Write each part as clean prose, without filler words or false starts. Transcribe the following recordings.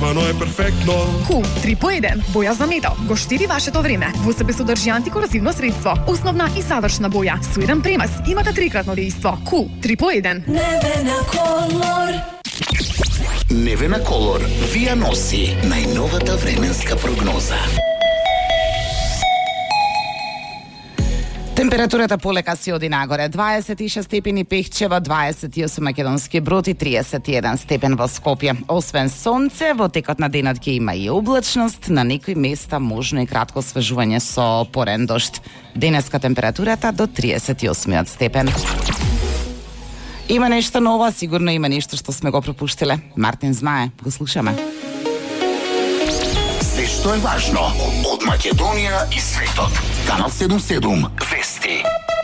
Stvarno je perfektno. Cool 3 по 1. Боја за метал го штири вашето време. Во себе содржи антикорозивно средство, основна и завршна боја со еден премаз. Имате трикратно дејство. Cool 3 по 1. Невена Колор. Невена Колор вија носи најновата временска прогноза. Температурата полека си оди нагоре. 26 степени Пехчева, 28 Македонски Брод и 31 степен во Скопје. Освен сонце, во текот на денот ќе има и облачност, на некои места можно и кратко освежување со порен дожд. Денеска температурата до 38 степен. Има нешто ново, сигурно има нешто што сме го пропуштиле. Мартин знае, го слушаме. Се што е важно од Македонија и светот. Канал 77 Вести.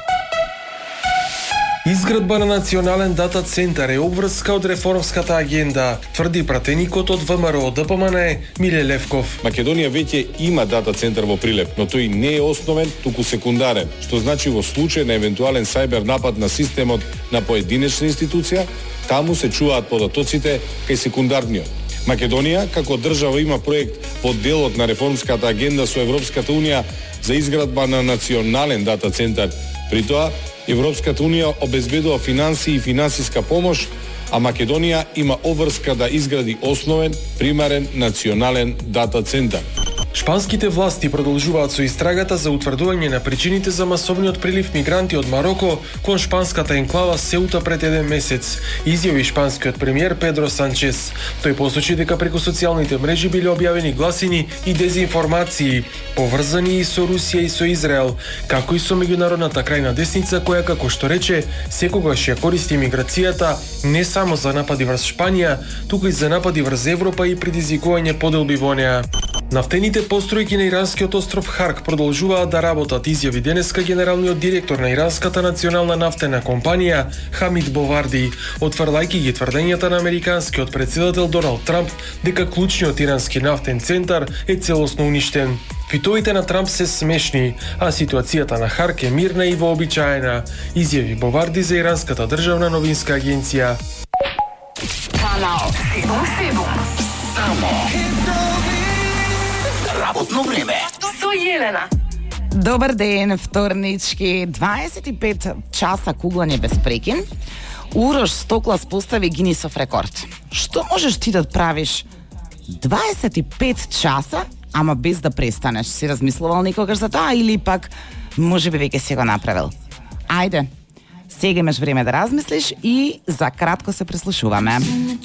Изградба на национален дата центар е обврска од реформската агенда, тврди пратеникот од ВМРО ДПМН Миле Левков. Македонија веќе има дата центар во Прилеп, но тој не е основен, туку секундарен, што значи во случај на евентуален сајбер напад на системот на поединечна институција, таму се чуваат податоците кај секундарниот. Македонија, како држава, има проект под делот на реформската агенда со Европската Унија за изградба на национален дата центар. При тоа, Европската Унија обезбедува финансии и финансиска помош, а Македонија има обврска да изгради основен, примарен национален дата центар. Шпанските власти продолжуваат со истрагата за утврдување на причините за масовниот прилив мигранти од Мароко кон шпанската енклава Сеута пред еден месец, изјави шпанскиот премиер Педро Санчес. Тој посочи дека преку социјалните мрежи биле објавени гласини и дезинформации, поврзани и со Русија и со Израел, како и со меѓународната крајна десница која, како што рече, секогаш ја користи миграцијата не само за напади врз Шпанија, туку и за напади врз Европа и предизвикување поделби во неа. Нафтените постројки на иранскиот остров Харк продолжуваат да работат, изјави денеска генералниот директор на иранската национална нафтена компанија Хамид Боварди, отврлајќи ги тврдењата на американскиот претседател Доналд Трамп дека клучниот ирански нафтен центар е целосно уништен. Фитовите на Трамп се смешни, а ситуацијата на Харк е мирна и вообичаена, изјави Боварди за иранската државна новинска агенција. Канал 77. Само работно време Со Јелена. Добар ден, вторнички, 25 часа куглање без прекин. Урош Стоклас постави Гинисов рекорд. Што можеш ти да правиш 25 часа, ама без да престанеш? Си размислувал никогаш за тоа или пак можеби веќе си го направил? Ајде, сега имаш време да размислиш и за кратко се прислушуваме.